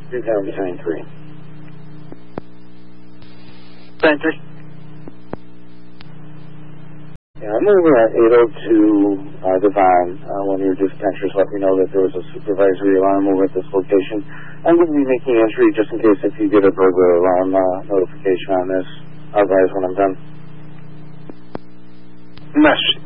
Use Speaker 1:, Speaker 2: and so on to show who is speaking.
Speaker 1: 3,000 Battalion 3.
Speaker 2: Battalion 3.
Speaker 1: Yeah, I'm over at 802 Divine. One of your dispatchers let me know that there was a supervisory alarm over at this location. I'm going to be making entry just in case if you get a burglar alarm notification on this. I'll advise when I'm done.
Speaker 2: Message.